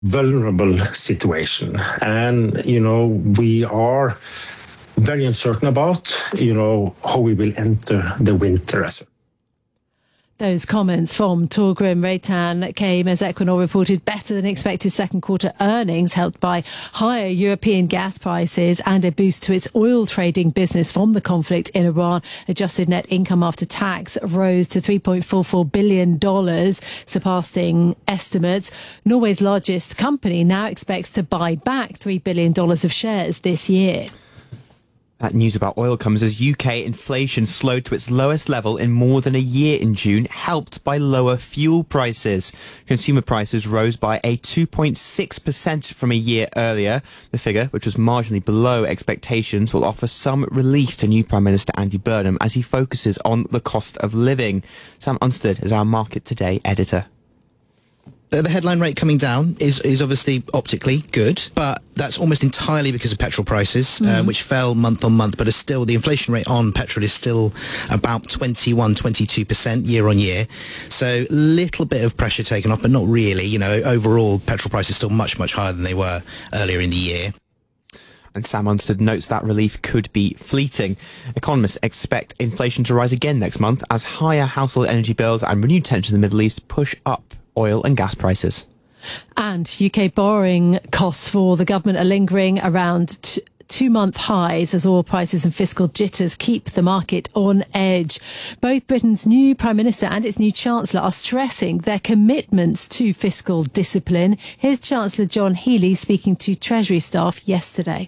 vulnerable situation. And, we are very uncertain about, how we will enter the winter as well. Those comments from Torgrim Reitan came as Equinor reported better than expected second quarter earnings, helped by higher European gas prices and a boost to its oil trading business from the conflict in Iran. Adjusted net income after tax rose to $3.44 billion, surpassing estimates. Norway's largest company now expects to buy back $3 billion of shares this year. That news about oil comes as UK inflation slowed to its lowest level in more than a year in June, helped by lower fuel prices. Consumer prices rose by a 2.6% from a year earlier. The figure, which was marginally below expectations, will offer some relief to new Prime Minister Andy Burnham as he focuses on the cost of living. Sam Unstead is our Market Today editor. The headline rate coming down is obviously optically good, but that's almost entirely because of petrol prices, which fell month on month, but is still, the inflation rate on petrol is still about 22% year on year. So little bit of pressure taken off, but not really. Overall, petrol prices still much, much higher than they were earlier in the year. And Sam Unstead notes that relief could be fleeting. Economists expect inflation to rise again next month as higher household energy bills and renewed tension in the Middle East push up oil and gas prices. And UK borrowing costs for the government are lingering around two-month highs as oil prices and fiscal jitters keep the market on edge. Both Britain's new Prime Minister and its new Chancellor are stressing their commitments to fiscal discipline. Here's Chancellor John Healey speaking to Treasury staff yesterday.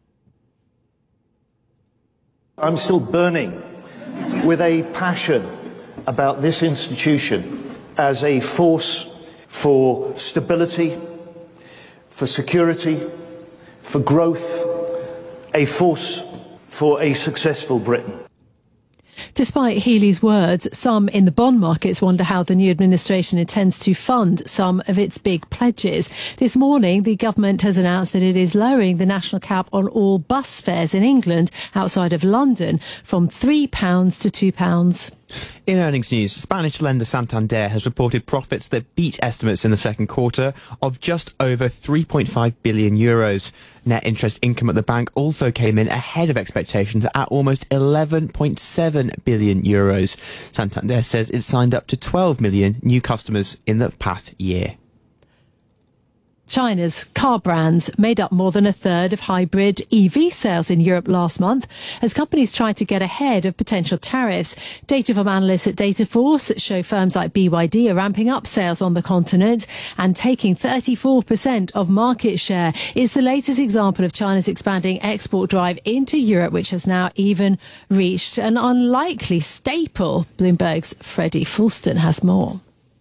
I'm still burning with a passion about this institution as a force for stability, for security, for growth, a force for a successful Britain. Despite Healey's words, some in the bond markets wonder how the new administration intends to fund some of its big pledges. This morning, the government has announced that it is lowering the national cap on all bus fares in England outside of London from £3 to £2. In earnings news, Spanish lender Santander has reported profits that beat estimates in the second quarter of just over €3.5 billion. Net interest income at the bank also came in ahead of expectations at almost €11.7 billion. Santander says it signed up to 12 million new customers in the past year. China's car brands made up more than a third of hybrid EV sales in Europe last month as companies try to get ahead of potential tariffs. Data from analysts at Dataforce show firms like BYD are ramping up sales on the continent and taking 34% of market share. It's the latest example of China's expanding export drive into Europe, which has now even reached an unlikely staple. Bloomberg's Freddie Fulston has more.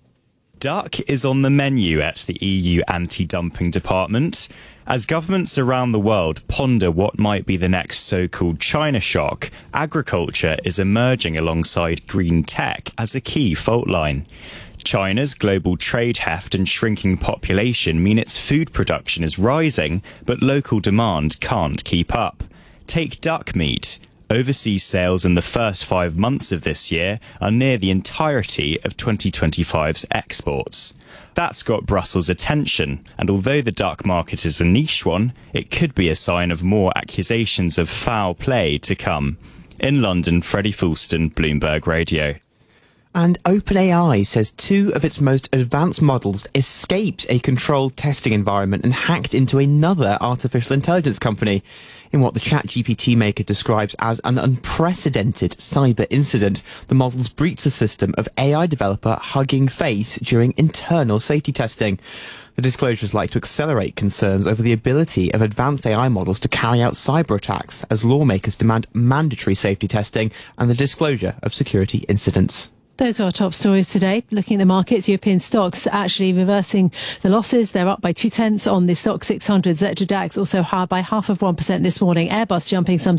Duck is on the menu at the EU anti-dumping department as governments around the world ponder what might be the next so-called China shock. Agriculture is emerging alongside green tech as a key fault line. China's global trade heft and shrinking population mean its food production is rising, but local demand can't keep up. Take duck meat. Overseas sales in the first 5 months of this year are near the entirety of 2025's exports. That's got Brussels' attention, and although the duck market is a niche one, it could be a sign of more accusations of foul play to come. In London, Freddie Fulston, Bloomberg Radio. And OpenAI says 2 of its most advanced models escaped a controlled testing environment and hacked into another artificial intelligence company in what the ChatGPT maker describes as an unprecedented cyber incident. The models breached the system of AI developer Hugging Face during internal safety testing. The disclosure is likely to accelerate concerns over the ability of advanced AI models to carry out cyber attacks as lawmakers demand mandatory safety testing and the disclosure of security incidents. Those are our top stories today. Looking at the markets, European stocks actually reversing the losses. They're up by 0.2 on the stock 600. Xetra DAX also higher by 0.5% this morning. Airbus jumping some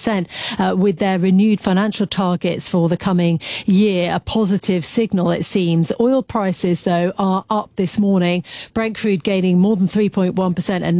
7% with their renewed financial targets for the coming year. A positive signal, it seems. Oil prices, though, are up this morning. Brent crude gaining more than 3.1% at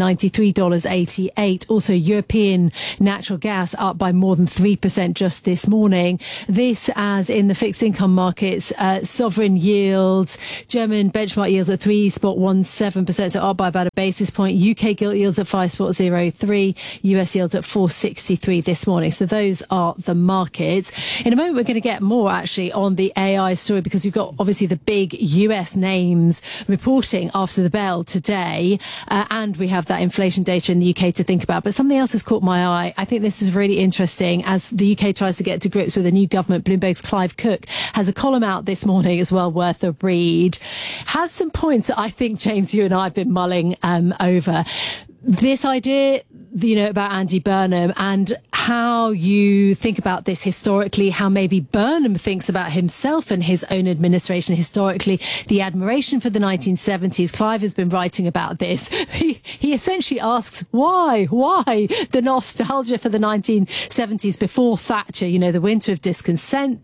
$93.88. Also, European natural gas up by more than 3% just this morning. This as in the fixed income market. markets. Sovereign yields, German benchmark yields at 3.17%, so up by about a basis point. UK gilt yields at 5.03, US yields at 4.63 this morning. So those are the markets. In a moment, we're going to get more actually on the AI story, because you've got obviously the big US names reporting after the bell today, and we have that inflation data in the UK to think about. But something else has caught my eye. I think this is really interesting as the UK tries to get to grips with a new government. Bloomberg's Clive Cook has a column out this morning as well, worth a read. Has some points that I think, James, you and I have been mulling over. This idea, about Andy Burnham and how you think about this historically, how maybe Burnham thinks about himself and his own administration historically, the admiration for the 1970s. Clive has been writing about this. He essentially asks, why the nostalgia for the 1970s before Thatcher, the winter of discontent,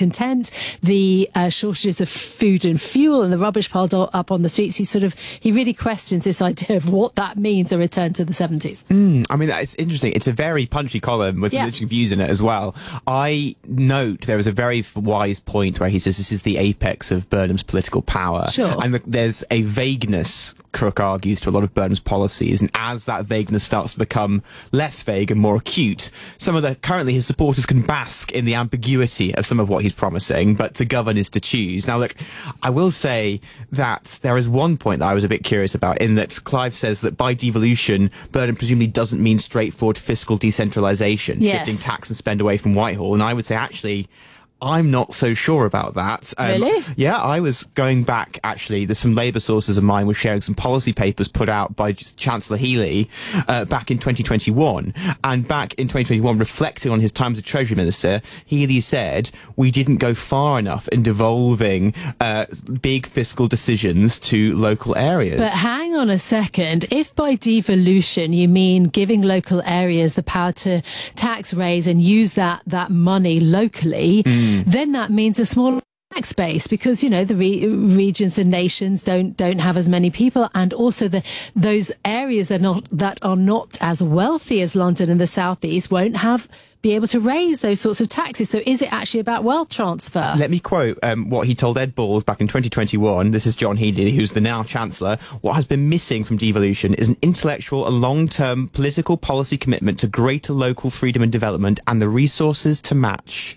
the shortages of food and fuel and the rubbish piled up on the streets. He really questions this idea of what that means, a return to the 70s. I mean, it's interesting. It's a very punchy column with some interesting views in it as well. I note there was a very wise point where he says this is the apex of Burnham's political power. Sure. And there's a vagueness, Crook argues, to a lot of Burnham's policies. And as that vagueness starts to become less vague and more acute, currently his supporters can bask in the ambiguity of some of what he's promising, but to govern is to choose. Now, look, I will say that there is one point that I was a bit curious about, in that Clive says that by devolution, Burnham presumably doesn't mean straightforward fiscal decentralisation, shifting tax and spend away from Whitehall. And I would say, actually, I'm not so sure about that. Really? Yeah, I was going back, actually. There's some Labour sources of mine were sharing some policy papers put out by Chancellor Healey back in 2021. And back in 2021, reflecting on his time as a Treasury Minister, Healey said, we didn't go far enough in devolving big fiscal decisions to local areas. But hang on a second. If by devolution you mean giving local areas the power to tax raise and use that money locally, then that means a smaller tax base, because the regions and nations don't have as many people, and also those areas that are not as wealthy as London and the southeast won't be able to raise those sorts of taxes. So is it actually about wealth transfer? Let me quote what he told Ed Balls back in 2021. This is John Healey, who's the now Chancellor. What has been missing from devolution is an intellectual and long-term political policy commitment to greater local freedom and development and the resources to match.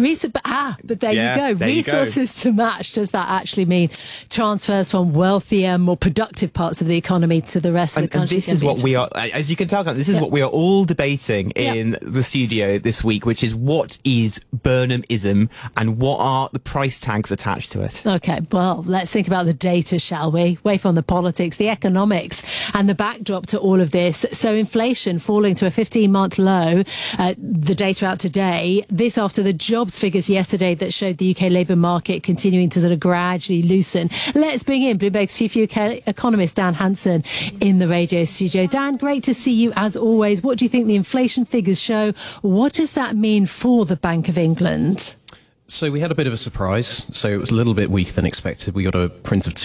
But there you go. Resources to match. Does that actually mean transfers from wealthier, more productive parts of the economy to the rest of the country? And this is what we are, as you can tell, this is what we are all debating in the studio this week, which is what is Burnhamism and what are the price tags attached to it? Okay, well, let's think about the data, shall we? Away from the politics, the economics and the backdrop to all of this. So inflation falling to a 15-month low. The data out today, this after the jobs figures yesterday that showed the UK labour market continuing to sort of gradually loosen. Let's bring in Bloomberg's chief UK economist, Dan Hanson, in the radio studio. Dan, great to see you as always. What do you think the inflation figures show? What does that mean for the Bank of England? So we had a bit of a surprise. So it was a little bit weaker than expected. We got a print of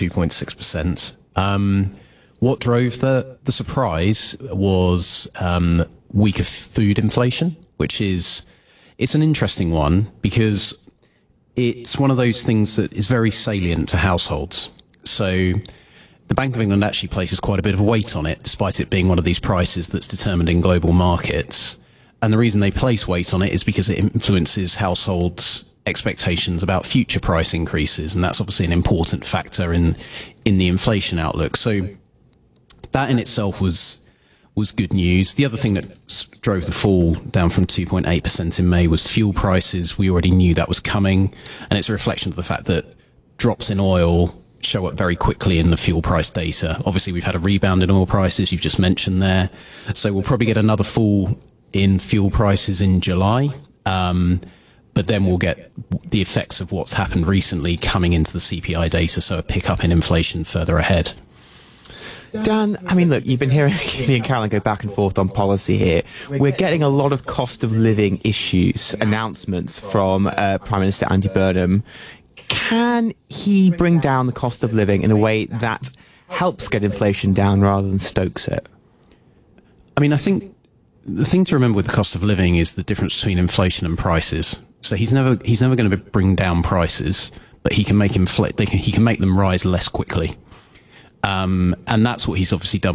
2.6%. What drove the surprise was weaker food inflation, which it's an interesting one because it's one of those things that is very salient to households. So the Bank of England actually places quite a bit of weight on it, despite it being one of these prices that's determined in global markets. And the reason they place weight on it is because it influences households' expectations about future price increases. And that's obviously an important factor in the inflation outlook. So that in itself was good news. The other thing that drove the fall down from 2.8% in May was fuel prices. We already knew that was coming, and it's a reflection of the fact that drops in oil show up very quickly in the fuel price data. Obviously, we've had a rebound in oil prices, you've just mentioned there. So we'll probably get another fall in fuel prices in July. But then we'll get the effects of what's happened recently coming into the CPI data, so a pickup in inflation further ahead. Dan, I mean, look, you've been hearing me and Caroline go back and forth on policy here. We're getting a lot of cost of living issues, announcements from Prime Minister Andy Burnham. Can he bring down the cost of living in a way that helps get inflation down rather than stokes it? I mean, I think the thing to remember with the cost of living is the difference between inflation and prices. So he's never going to bring down prices, but he can make he can make them rise less quickly. And that's what he's obviously done